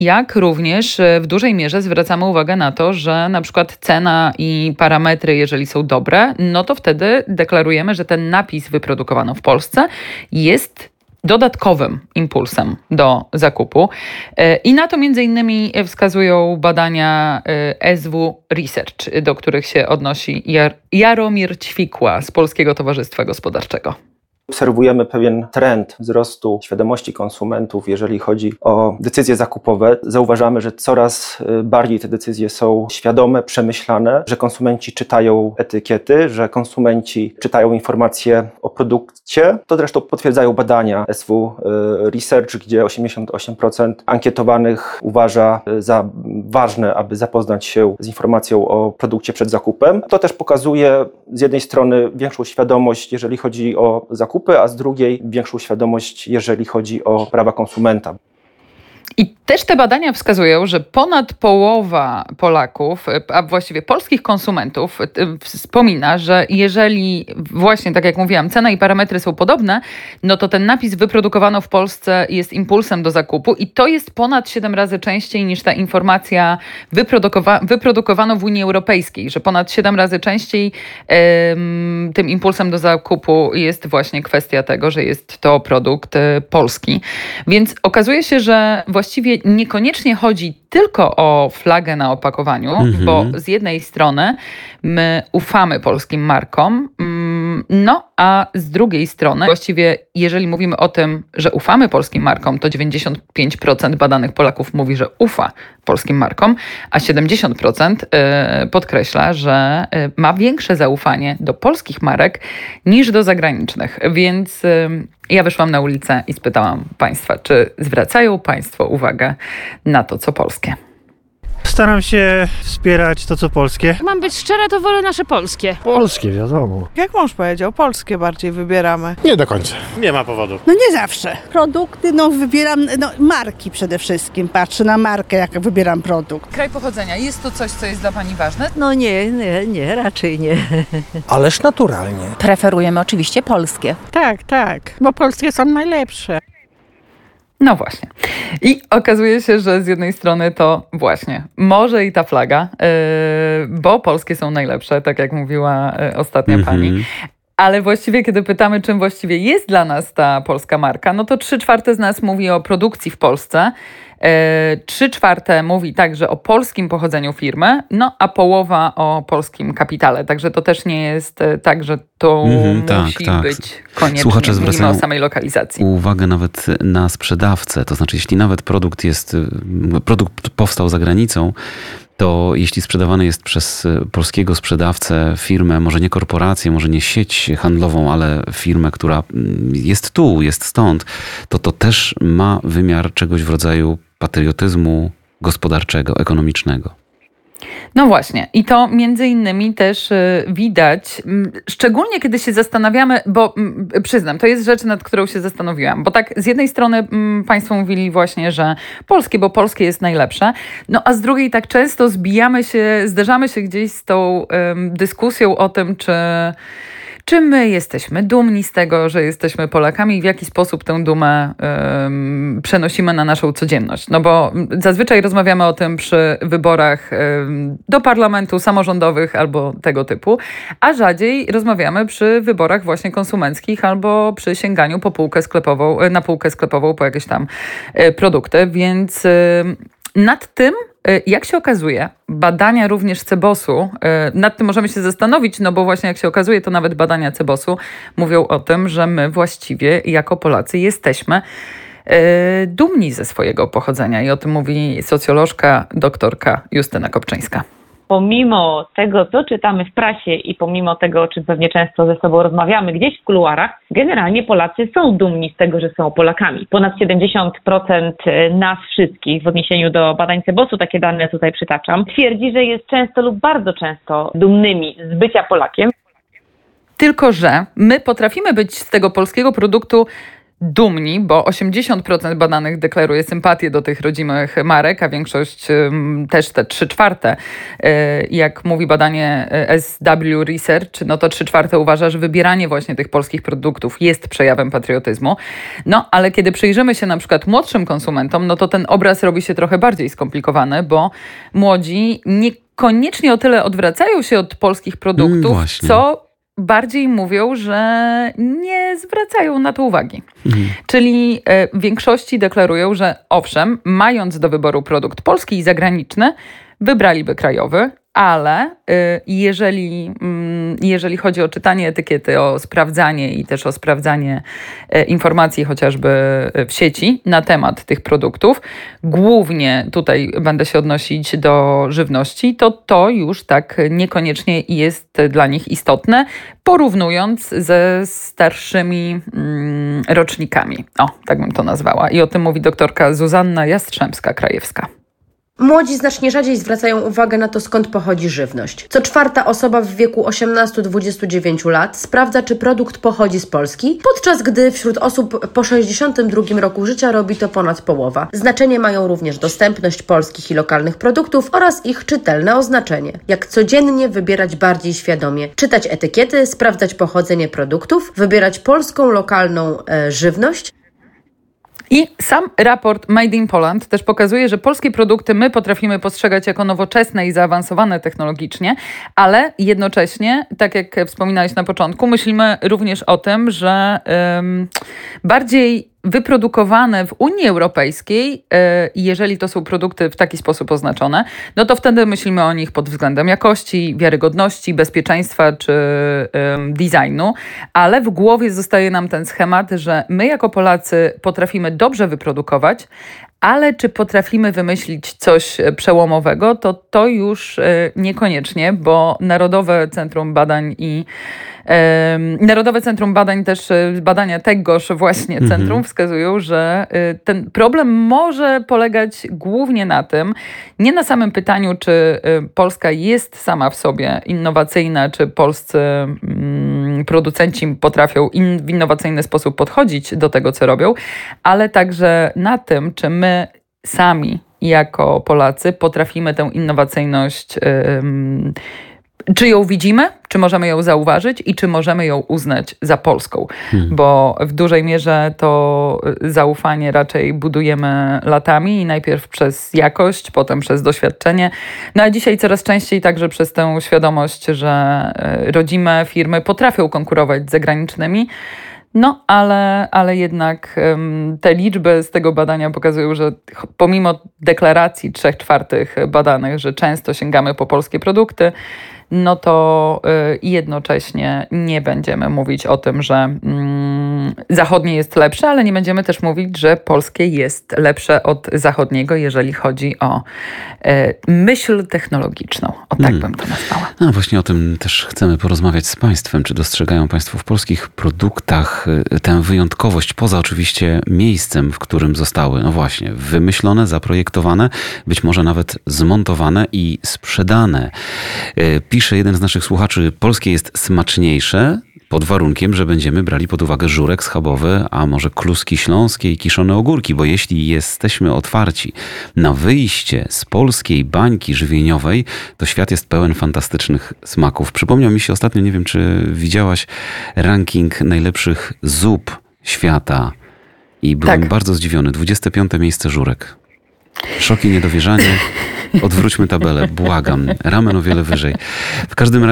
jak również w dużej mierze zwracamy uwagę na to, że na przykład cena i parametry, jeżeli są dobre, no to wtedy deklarujemy, że ten napis wyprodukowano w Polsce jest dodatkowym impulsem do zakupu. I na to między innymi wskazują badania SW Research, do których się odnosi Jaromir Ćwikła z Polskiego Towarzystwa Gospodarczego. Obserwujemy pewien trend wzrostu świadomości konsumentów, jeżeli chodzi o decyzje zakupowe. Zauważamy, że coraz bardziej te decyzje są świadome, przemyślane, że konsumenci czytają etykiety, że konsumenci czytają informacje o produkcie. To zresztą potwierdzają badania SW Research, gdzie 88% ankietowanych uważa za ważne, aby zapoznać się z informacją o produkcie przed zakupem. To też pokazuje z jednej strony większą świadomość, jeżeli chodzi o zakupy, a z drugiej większą świadomość, jeżeli chodzi o prawa konsumenta. I też te badania wskazują, że ponad połowa Polaków, a właściwie polskich konsumentów, wspomina, że jeżeli właśnie, tak jak mówiłam, cena i parametry są podobne, no to ten napis wyprodukowano w Polsce jest impulsem do zakupu i to jest ponad 7 razy częściej niż ta informacja wyprodukowano w Unii Europejskiej, że ponad 7 razy częściej tym impulsem do zakupu jest właśnie kwestia tego, że jest to produkt polski. Więc okazuje się, że właściwie niekoniecznie chodzi tylko o flagę na opakowaniu, bo z jednej strony my ufamy polskim markom, no a z drugiej strony właściwie jeżeli mówimy o tym, że ufamy polskim markom, to 95% badanych Polaków mówi, że ufa polskim markom, a 70% podkreśla, że ma większe zaufanie do polskich marek niż do zagranicznych. Więc ja wyszłam na ulicę i spytałam Państwa, czy zwracają Państwo uwagę na to, co polskie. Staram się wspierać to, co polskie. Mam być szczera, to wolę nasze polskie. Polskie, wiadomo. Jak mąż powiedział, polskie bardziej wybieramy. Nie do końca. Nie ma powodu. No nie zawsze. Produkty, wybieram marki przede wszystkim. Patrzę na markę, jak wybieram produkt. Kraj pochodzenia, jest to coś, co jest dla Pani ważne? No nie, raczej nie. Ależ naturalnie. Preferujemy oczywiście polskie. Tak, bo polskie są najlepsze. No właśnie. I okazuje się, że z jednej strony to właśnie może i ta flaga, bo polskie są najlepsze, tak jak mówiła ostatnia pani. Ale właściwie, kiedy pytamy, czym właściwie jest dla nas ta polska marka, no to 3/4 z nas mówi o produkcji w Polsce, 3/4 mówi także o polskim pochodzeniu firmy, no a połowa o polskim kapitale. Także to też nie jest tak, że to musi być koniecznie. Słuchacze zwracają mówimy o samej lokalizacji. uwagę nawet na sprzedawcę. To znaczy, jeśli nawet produkt powstał za granicą, to jeśli sprzedawany jest przez polskiego sprzedawcę, firmę, może nie korporację, może nie sieć handlową, ale firmę, która jest tu, jest stąd, to też ma wymiar czegoś w rodzaju patriotyzmu gospodarczego, ekonomicznego. No właśnie. I to między innymi też widać, szczególnie kiedy się zastanawiamy, bo przyznam, to jest rzecz, nad którą się zastanowiłam. Bo tak z jednej strony Państwo mówili właśnie, że polskie, bo polskie jest najlepsze, no a z drugiej tak często zderzamy się gdzieś z tą dyskusją o tym, czy my jesteśmy dumni z tego, że jesteśmy Polakami i w jaki sposób tę dumę przenosimy na naszą codzienność. No bo zazwyczaj rozmawiamy o tym przy wyborach do parlamentu, samorządowych albo tego typu, a rzadziej rozmawiamy przy wyborach właśnie konsumenckich albo przy sięganiu na półkę sklepową po jakieś tam produkty. Więc nad tym, jak się okazuje, badania również CBOS-u, nad tym możemy się zastanowić, no bo właśnie jak się okazuje, to nawet badania CBOS-u mówią o tym, że my właściwie jako Polacy jesteśmy dumni ze swojego pochodzenia. I o tym mówi socjolożka, doktorka Justyna Kopczyńska. Pomimo tego, co czytamy w prasie i pomimo tego, o czym pewnie często ze sobą rozmawiamy gdzieś w kuluarach, generalnie Polacy są dumni z tego, że są Polakami. Ponad 70% nas wszystkich w odniesieniu do badań CBOS-u, takie dane tutaj przytaczam, twierdzi, że jest często lub bardzo często dumnymi z bycia Polakiem. Tylko że my potrafimy być z tego polskiego produktu dumni, bo 80% badanych deklaruje sympatię do tych rodzimych marek, a większość też te 3/4. Jak mówi badanie SW Research, no to 3/4 uważa, że wybieranie właśnie tych polskich produktów jest przejawem patriotyzmu. No, ale kiedy przyjrzymy się na przykład młodszym konsumentom, no to ten obraz robi się trochę bardziej skomplikowany, bo młodzi niekoniecznie o tyle odwracają się od polskich produktów, co bardziej mówią, że nie zwracają na to uwagi. Czyli w większości deklarują, że owszem, mając do wyboru produkt polski i zagraniczny, wybraliby krajowy, ale jeżeli chodzi o czytanie etykiety, o sprawdzanie i też o sprawdzanie informacji chociażby w sieci na temat tych produktów, głównie tutaj będę się odnosić do żywności, to już tak niekoniecznie jest dla nich istotne, porównując ze starszymi rocznikami. O, tak bym to nazwała. I o tym mówi doktorka Zuzanna Jastrzębska-Krajewska. Młodzi znacznie rzadziej zwracają uwagę na to, skąd pochodzi żywność. Co 4. osoba w wieku 18-29 lat sprawdza, czy produkt pochodzi z Polski, podczas gdy wśród osób po 62 roku życia robi to ponad połowa. Znaczenie mają również dostępność polskich i lokalnych produktów oraz ich czytelne oznaczenie. Jak codziennie wybierać bardziej świadomie, czytać etykiety, sprawdzać pochodzenie produktów, wybierać polską, lokalną żywność. I sam raport Made in Poland też pokazuje, że polskie produkty my potrafimy postrzegać jako nowoczesne i zaawansowane technologicznie, ale jednocześnie, tak jak wspominałeś na początku, myślimy również o tym, że bardziej wyprodukowane w Unii Europejskiej, jeżeli to są produkty w taki sposób oznaczone, no to wtedy myślimy o nich pod względem jakości, wiarygodności, bezpieczeństwa czy designu, ale w głowie zostaje nam ten schemat, że my jako Polacy potrafimy dobrze wyprodukować, ale czy potrafimy wymyślić coś przełomowego, to już niekoniecznie, bo Narodowe Centrum Badań też badania tegoż właśnie centrum wskazują, że ten problem może polegać głównie na tym, nie na samym pytaniu, czy Polska jest sama w sobie innowacyjna, czy polscy producenci potrafią w innowacyjny sposób podchodzić do tego, co robią, ale także na tym, czy my sami jako Polacy potrafimy tę innowacyjność, czy ją widzimy, czy możemy ją zauważyć i czy możemy ją uznać za polską. Bo w dużej mierze to zaufanie raczej budujemy latami i najpierw przez jakość, potem przez doświadczenie. No a dzisiaj coraz częściej także przez tę świadomość, że rodzime firmy potrafią konkurować z zagranicznymi. No, ale jednak te liczby z tego badania pokazują, że pomimo deklaracji 3/4 badanych, że często sięgamy po polskie produkty, no to jednocześnie nie będziemy mówić o tym, że zachodnie jest lepsze, ale nie będziemy też mówić, że polskie jest lepsze od zachodniego, jeżeli chodzi o myśl technologiczną. O tak bym to nazwała. No właśnie o tym też chcemy porozmawiać z Państwem. Czy dostrzegają Państwo w polskich produktach tę wyjątkowość, poza oczywiście miejscem, w którym zostały, no właśnie, wymyślone, zaprojektowane, być może nawet zmontowane i sprzedane. Pisze jeden z naszych słuchaczy, polskie jest smaczniejsze, pod warunkiem, że będziemy brali pod uwagę żurek schabowy, a może kluski śląskie i kiszone ogórki, bo jeśli jesteśmy otwarci na wyjście z polskiej bańki żywieniowej, to świat jest pełen fantastycznych smaków. Przypomniał mi się ostatnio, nie wiem czy widziałaś, ranking najlepszych zup świata i byłem bardzo zdziwiony. 25. miejsce żurek. Szok i niedowierzanie. Odwróćmy tabelę, błagam. Ramen o wiele wyżej. W każdym razie